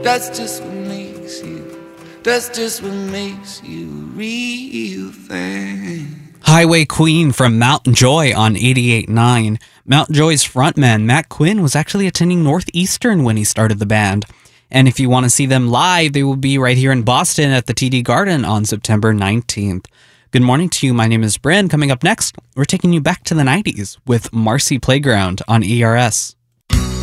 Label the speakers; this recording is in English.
Speaker 1: That's just what makes you, that's just what makes you a real thing.
Speaker 2: Highway Queen from Mount Joy on 88.9. Mount Joy's frontman, Matt Quinn, was actually attending Northeastern when he started the band. And if you want to see them live, they will be right here in Boston at the TD Garden on September 19th. Good morning to you. My name is Bryn. Coming up next, we're taking you back to the 90s with Marcy Playground on ERS.